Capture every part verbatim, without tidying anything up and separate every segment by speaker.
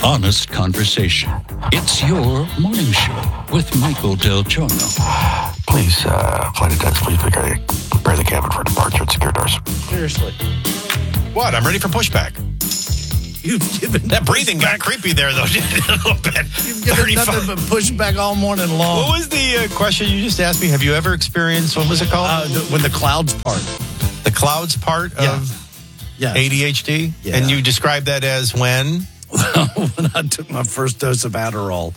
Speaker 1: honest conversation. It's your morning show with Michael Del Giorno.
Speaker 2: Please, uh, flight attendants, please prepare, prepare the cabin for departure at secure doors.
Speaker 3: Seriously.
Speaker 4: What? I'm ready for pushback.
Speaker 3: You've given
Speaker 4: that breathing pushback. Got creepy there, though, didn't it? A little bit.
Speaker 3: You've given nothing but pushback all morning long.
Speaker 4: What was the uh, question you just asked me? Have you ever experienced, what was it called?
Speaker 3: Uh, the, when the clouds part.
Speaker 4: The clouds part
Speaker 3: yeah.
Speaker 4: of
Speaker 3: yeah.
Speaker 4: A D H D?
Speaker 3: Yeah.
Speaker 4: And you described that as when?
Speaker 3: When I took my first dose of Adderall.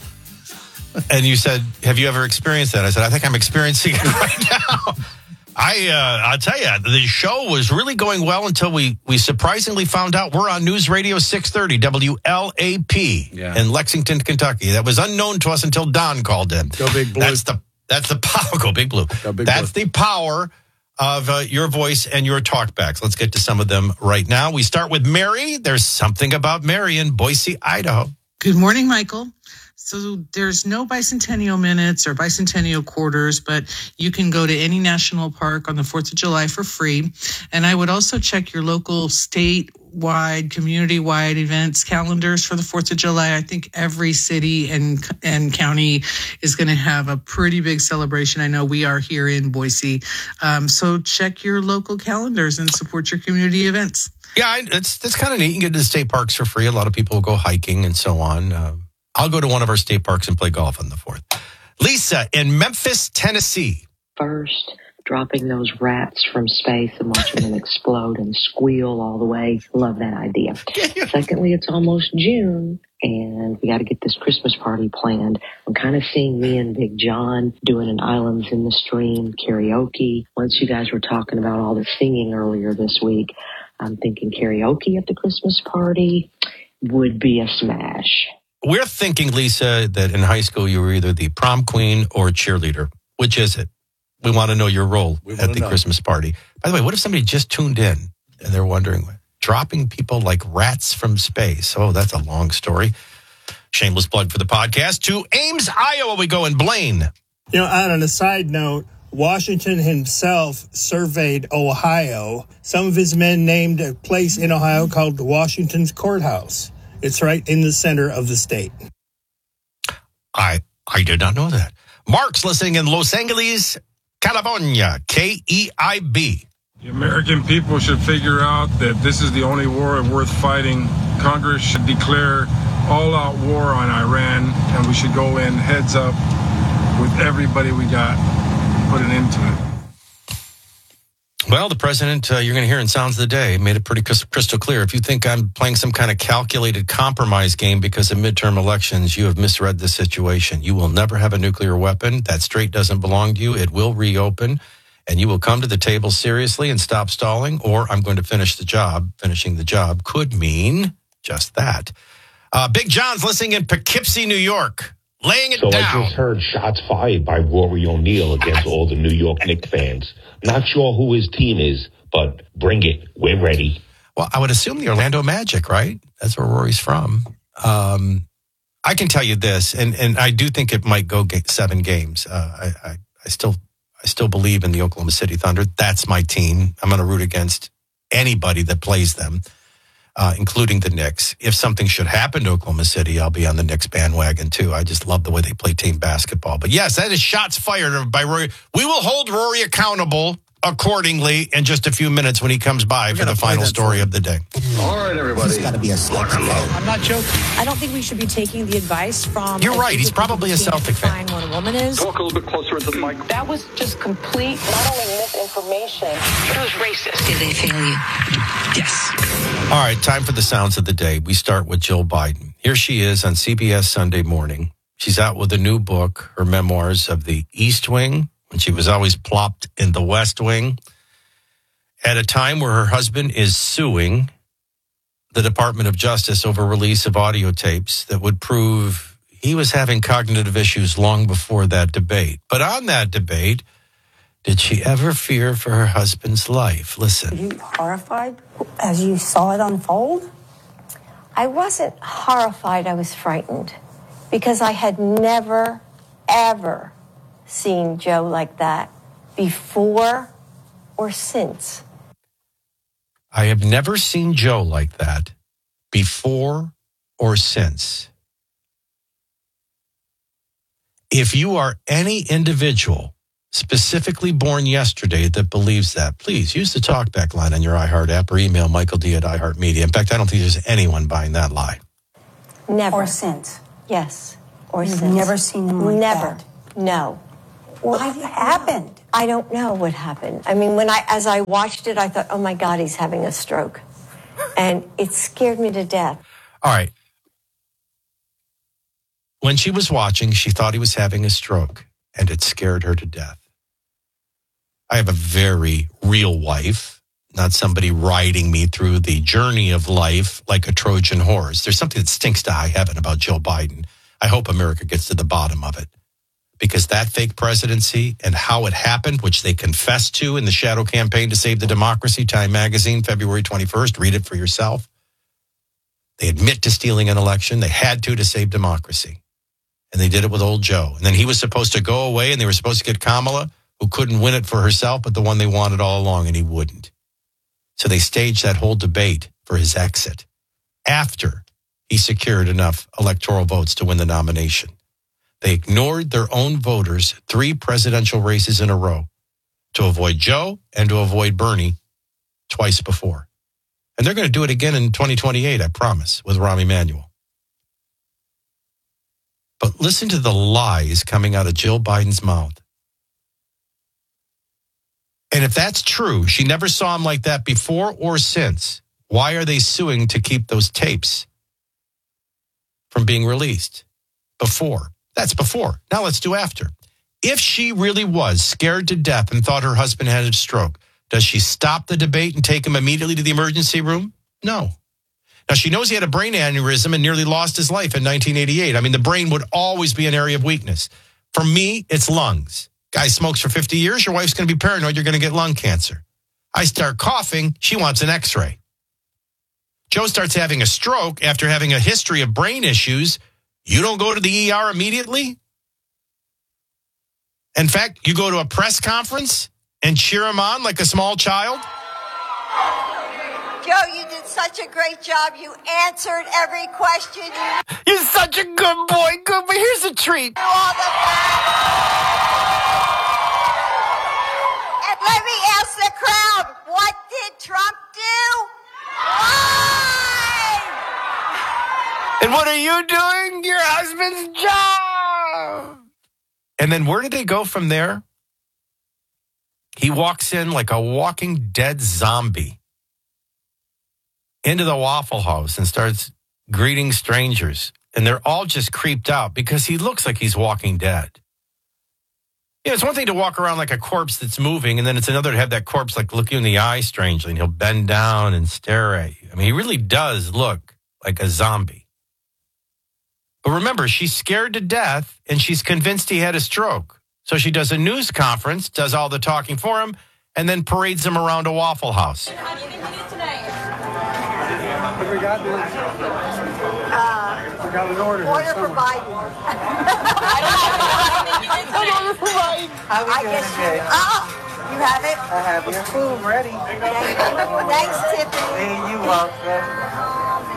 Speaker 4: And you said, have you ever experienced that? I said, I think I'm experiencing it right now. I, uh, I'll tell you, the show was really going well until we, we surprisingly found out we're on News Radio six thirty W L A P
Speaker 3: yeah.
Speaker 4: in Lexington, Kentucky. That was unknown to us until Don called in.
Speaker 3: Go Big Blue.
Speaker 4: That's the, that's the power. Go Big Blue.
Speaker 3: Go Big
Speaker 4: that's
Speaker 3: Blue.
Speaker 4: the power of uh, your voice and your talkbacks. Let's get to some of them right now. We start with Mary. There's something about Mary in Boise, Idaho.
Speaker 5: Good morning, Michael. So there's no bicentennial minutes or bicentennial quarters, but you can go to any national park on the fourth of July for free. And I would also check your local statewide, community-wide events calendars for the fourth of July. I think every city and and county is going to have a pretty big celebration. I know we are here in Boise. Um, so check your local calendars and support your community events.
Speaker 4: Yeah, it's, it's kind of neat. You can get to the state parks for free. A lot of people go hiking and so on. Uh, I'll go to one of our state parks and play golf on the fourth. Lisa in Memphis, Tennessee.
Speaker 6: First, dropping those rats from space and watching them explode and squeal all the way. Love that idea. Secondly, it's almost June, and we got to get this Christmas party planned. I'm kind of seeing me and Big John doing an Islands in the Stream karaoke. Once you guys were talking about all the singing earlier this week, I'm thinking karaoke at the Christmas party would be a smash.
Speaker 4: We're thinking, Lisa, that in high school you were either the prom queen or cheerleader. Which is it? We want to know your role at the know. Christmas party. By the way, what if somebody just tuned in and they're wondering, dropping people like rats from space? Oh, that's a long story. Shameless plug for the podcast. To Ames, Iowa, we go in Blaine.
Speaker 7: You know, on a side note, Washington himself surveyed Ohio. Some of his men named a place in Ohio called Washington's Courthouse. It's right in the center of the state.
Speaker 4: I I did not know that. Mark's listening in Los Angeles, California, K E I B.
Speaker 8: The American people should figure out that this is the only war worth fighting. Congress should declare all-out war on Iran, and we should go in heads up with everybody we got, put an end to it.
Speaker 4: Well, the president, uh, you're going to hear in Sounds of the Day, made it pretty crystal clear. If you think I'm playing some kind of calculated compromise game because of midterm elections, you have misread the situation. You will never have a nuclear weapon. That strait doesn't belong to you. It will reopen, and you will come to the table seriously and stop stalling, or I'm going to finish the job. Finishing the job could mean just that. Uh, Big John's listening in Poughkeepsie, New York. Laying it
Speaker 9: so
Speaker 4: down.
Speaker 9: So I just heard shots fired by Rory O'Neal against all the New York Knicks fans. Not sure who his team is, but bring it. We're ready.
Speaker 4: Well, I would assume the Orlando Magic, right? That's where Rory's from. Um, I can tell you this, and, and I do think it might go get seven games. Uh, I, I, I still I still believe in the Oklahoma City Thunder. That's my team. I'm going to root against anybody that plays them. Uh, including the Knicks. If something should happen to Oklahoma City, I'll be on the Knicks bandwagon too. I just love the way they play team basketball. But yes, that is shots fired by Rory. We will hold Rory accountable accordingly in just a few minutes when he comes by for the final story of the day.
Speaker 10: All right, everybody.
Speaker 3: He's got to be a Celtic fan.
Speaker 10: I'm not joking.
Speaker 11: I don't think we should be taking the advice from...
Speaker 4: You're right. He's probably a Celtic fan.
Speaker 11: What a woman is.
Speaker 10: Talk a little bit closer into the mic.
Speaker 11: That was just complete, not only misinformation, it was racist.
Speaker 12: Did they fail you? Yes.
Speaker 4: All right, time for the sounds of the day. We start with Jill Biden. Here she is on C B S Sunday Morning. She's out with a new book, her memoirs of the East Wing, when she was always plopped in the West Wing, at a time where her husband is suing the Department of Justice over release of audio tapes that would prove he was having cognitive issues long before that debate. But on that debate, did she ever fear for her husband's life? Listen.
Speaker 13: Were you horrified as you saw it unfold?
Speaker 14: I wasn't horrified. I was frightened because I had never, ever seen Joe like that before or since.
Speaker 4: I have never seen Joe like that before or since. If you are any individual specifically born yesterday that believes that, please use the talkback line on your iHeart app or email Michael D at iHeartMedia. In fact, I don't think there's anyone buying that lie.
Speaker 14: Never.
Speaker 13: Or since.
Speaker 14: Yes. Or
Speaker 13: You've
Speaker 14: since.
Speaker 13: never seen them like
Speaker 14: Never.
Speaker 13: that.
Speaker 14: No.
Speaker 13: What happened?
Speaker 14: I don't know what happened. I mean, when I, as I watched it, I thought, oh my God, he's having a stroke. And it scared me to death.
Speaker 4: All right. When she was watching, she thought he was having a stroke, and it scared her to death. I have a very real wife, not somebody riding me through the journey of life like a Trojan horse. There's something that stinks to high heaven about Joe Biden. I hope America gets to the bottom of it. Because that fake presidency and how it happened, which they confessed to in the shadow campaign to save the democracy, Time Magazine, February twenty-first, read it for yourself. They admit to stealing an election. They had to to save democracy. And they did it with old Joe. And then he was supposed to go away, and they were supposed to get Kamala, who couldn't win it for herself, but the one they wanted all along, and he wouldn't. So they staged that whole debate for his exit after he secured enough electoral votes to win the nomination. They ignored their own voters three presidential races in a row to avoid Joe and to avoid Bernie twice before. And they're going to do it again in twenty twenty-eight, I promise, with Rahm Emanuel. But listen to the lies coming out of Jill Biden's mouth. And if that's true, she never saw him like that before or since. Why are they suing to keep those tapes from being released? Before. That's before. Now let's do after. If she really was scared to death and thought her husband had a stroke, does she stop the debate and take him immediately to the emergency room? No. Now, she knows he had a brain aneurysm and nearly lost his life in nineteen eighty-eight. I mean, the brain would always be an area of weakness. For me, it's lungs. Guy smokes for fifty years, your wife's going to be paranoid you're going to get lung cancer. I start coughing, she wants an x-ray. Joe starts having a stroke after having a history of brain issues. You don't go to the E R immediately? In fact, you go to a press conference and cheer him on like a small child?
Speaker 15: Joe, you did such a great job. You answered every question. You...
Speaker 4: You're such a good boy. Good, but here's a treat.
Speaker 15: All the and let me ask the crowd, what did Trump do? Why?
Speaker 4: And what are you doing? Your husband's job. And then where did they go from there? He walks in like a walking dead zombie into the Waffle House and starts greeting strangers. And they're all just creeped out because he looks like he's walking dead. Yeah, it's one thing to walk around like a corpse that's moving, and then it's another to have that corpse like look you in the eye strangely, and he'll bend down and stare at you. I mean, he really does look like a zombie. But remember, she's scared to death, and she's convinced he had a stroke. So she does a news conference, does all the talking for him, and then parades him around a Waffle House.
Speaker 15: How do you think you did tonight? What we got? Uh, we got an order. Order for Biden. Order for Biden. How we doing today? Oh, you have it? I have your food ready. Thanks, Tiffany. Hey, you welcome.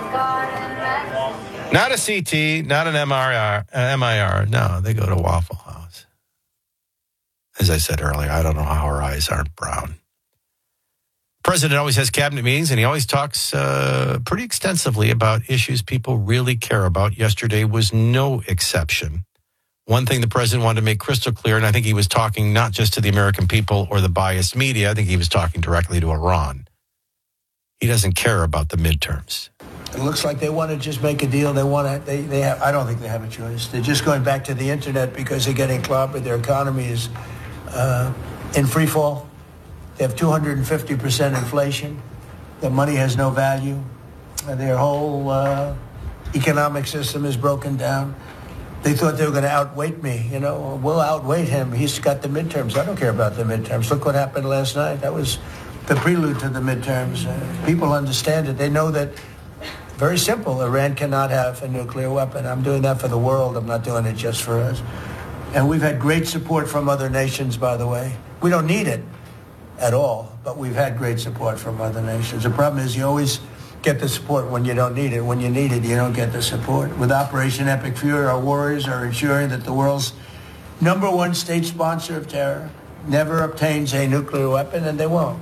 Speaker 4: Not a C T, not an M R I, uh, M I R. No, they go to Waffle House. As I said earlier, I don't know how her eyes aren't brown. President always has cabinet meetings, and he always talks uh, pretty extensively about issues people really care about. Yesterday was no exception. One thing the president wanted to make crystal clear, and I think he was talking not just to the American people or the biased media, I think he was talking directly to Iran. He doesn't care about the midterms.
Speaker 16: It looks like they want to just make a deal. They want to. They. They have. I don't think they have a choice. They're just going back to the internet because they're getting clobbered. Their economy is uh, in free fall. They have two hundred fifty percent inflation. Their money has no value. Uh, their whole uh, economic system is broken down. They thought they were going to outweight me. You know, we'll outweight him. He's got the midterms. I don't care about the midterms. Look what happened last night. That was the prelude to the midterms. Uh, people understand it. They know that. Very simple. Iran cannot have a nuclear weapon. I'm doing that for the world. I'm not doing it just for us. And we've had great support from other nations, by the way. We don't need it at all, but we've had great support from other nations. The problem is you always get the support when you don't need it. When you need it, you don't get the support. With Operation Epic Fury, our warriors are ensuring that the world's number one state sponsor of terror never obtains a nuclear weapon, and they won't.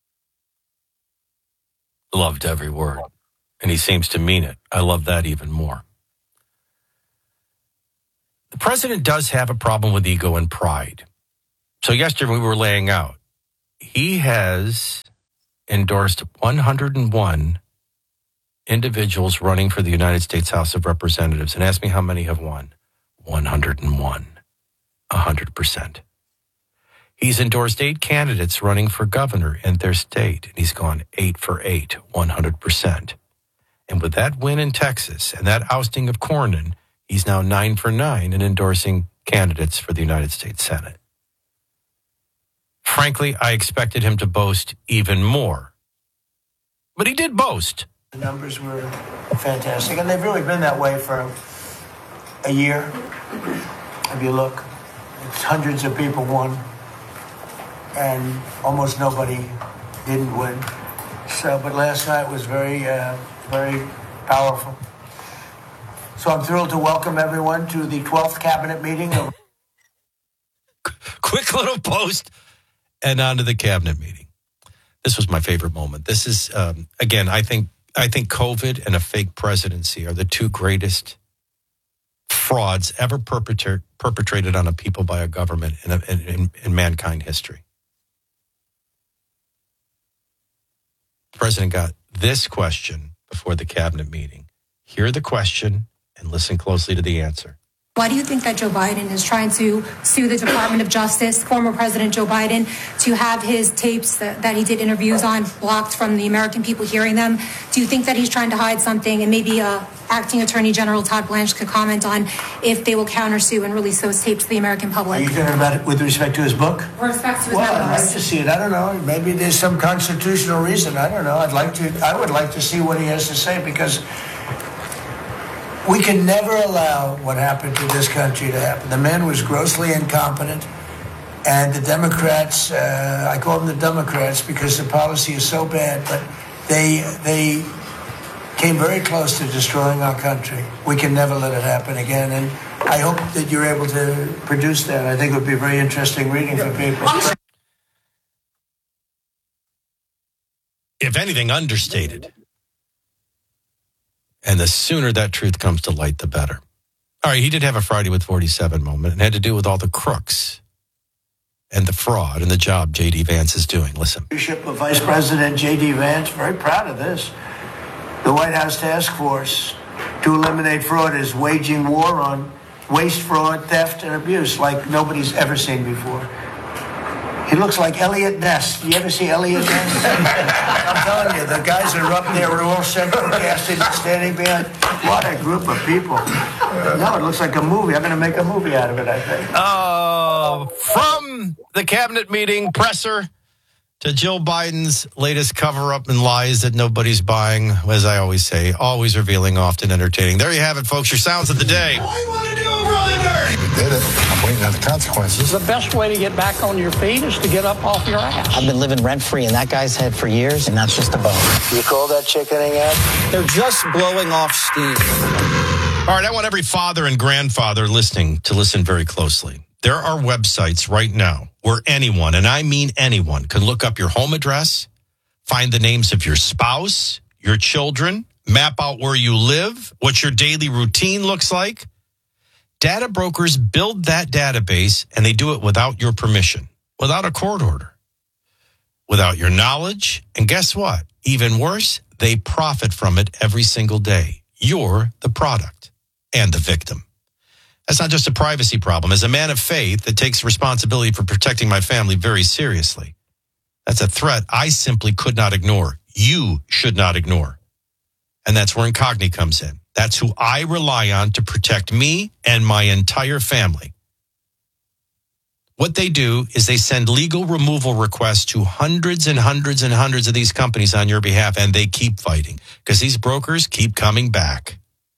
Speaker 4: Loved every word. And he seems to mean it. I love that even more. The president does have a problem with ego and pride. So yesterday we were laying out, he has endorsed one hundred one individuals running for the United States House of Representatives. And ask me how many have won. one hundred one. one hundred percent. He's endorsed eight candidates running for governor in their state. And he's gone eight for eight, one hundred percent. And with that win in Texas and that ousting of Cornyn, he's now nine for nine in endorsing candidates for the United States Senate. Frankly, I expected him to boast even more. But he did boast.
Speaker 16: The numbers were fantastic, and they've really been that way for a year. If you look, it's hundreds of people won, and almost nobody didn't win. So, but last night was very, uh, very powerful. So I'm thrilled to welcome everyone to the twelfth cabinet meeting. Of-
Speaker 4: Quick little post and on to the cabinet meeting. This was my favorite moment. This is, um, again, I think I think COVID and a fake presidency are the two greatest frauds ever perpetra- perpetrated on a people by a government in, a, in, in, in mankind history. The president got this question before the cabinet meeting. Hear the question and listen closely to the answer.
Speaker 17: Why do you think that Joe Biden is trying to sue the Department of Justice, former President Joe Biden, to have his tapes that, that he did interviews on blocked from the American people hearing them? Do you think that he's trying to hide something? And maybe uh, Acting Attorney General Todd Blanche could comment on if they will countersue and release those tapes to the American public.
Speaker 16: Are you talking about it with respect to his book?
Speaker 17: With respect to his
Speaker 16: well,
Speaker 17: memoirs.
Speaker 16: I'd like to see it. I don't know. Maybe there's some constitutional reason. I don't know. I'd like to. I would like to see what he has to say, because we can never allow what happened to this country to happen. The man was grossly incompetent, and the Democrats, uh, I call them the Democrats because the policy is so bad, but they they came very close to destroying our country. We can never let it happen again, and I hope that you're able to produce that. I think it would be a very interesting reading for people.
Speaker 4: If anything, understated. And the sooner that truth comes to light, the better. All right, he did have a Friday with forty-seven moment and had to do with all the crooks and the fraud and the job J D. Vance is doing. Listen.
Speaker 16: Leadership of Vice President J D. Vance, very proud of this. The White House Task Force to eliminate fraud is waging war on waste, fraud, theft, and abuse like nobody's ever seen before. He looks like Elliot Ness. You ever see Elliot Ness? I'm telling you, the guys that are up there were all central casted and standing behind. What a group of people. No, it looks like a movie. I'm going to make a movie out of it, I think.
Speaker 4: Oh, from the cabinet meeting presser to Jill Biden's latest cover-up and lies that nobody's buying, as I always say, always revealing, often entertaining. There you have it, folks, your sounds of the day.
Speaker 2: I want to do it, brother! We did it. I'm waiting on the consequences.
Speaker 18: The best way to get back on your feet is to get up off your ass.
Speaker 19: I've been living rent-free in that guy's head for years, and that's just a bone.
Speaker 16: You call that chickening out?
Speaker 18: They're just blowing off steam.
Speaker 4: All right, I want every father and grandfather listening to listen very closely. There are websites right now where anyone, and I mean anyone, can look up your home address, find the names of your spouse, your children, map out where you live, what your daily routine looks like. Data brokers build that database, and they do it without your permission, without a court order, without your knowledge. And guess what? Even worse, they profit from it every single day. You're the product and the victim. That's not just a privacy problem. As a man of faith that takes responsibility for protecting my family very seriously, that's a threat I simply could not ignore. You should not ignore. And that's where Incogni comes in. That's who I rely on to protect me and my entire family. What they do is they send legal removal requests to hundreds and hundreds and hundreds of these companies on your behalf, and they keep fighting because these brokers keep coming back.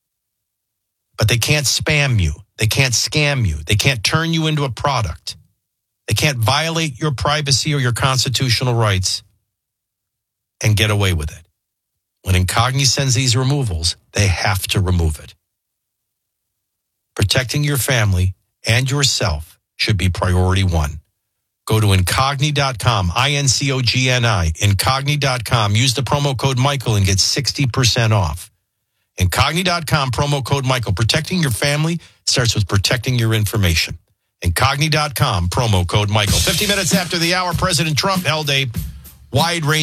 Speaker 4: But they can't spam you. They can't scam you. They can't turn you into a product. They can't violate your privacy or your constitutional rights and get away with it. When Incogni sends these removals, they have to remove it. Protecting your family and yourself should be priority one. Go to Incogni dot com, I N C O G N I, Incogni dot com. Use the promo code Michael and get sixty percent off. Incogni dot com, promo code Michael. Protecting your family starts with protecting your information. Incogni dot com, promo code Michael. fifty minutes after the hour, President Trump held a wide range